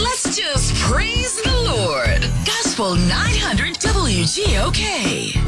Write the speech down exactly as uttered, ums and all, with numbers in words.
Let's just praise the Lord. Gospel nine hundred W G O K.